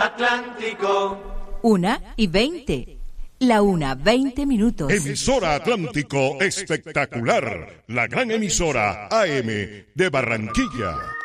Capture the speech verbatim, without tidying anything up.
Atlántico. Una y veinte. La una, veinte minutos. Emisora Atlántico Espectacular. La gran emisora A M de Barranquilla.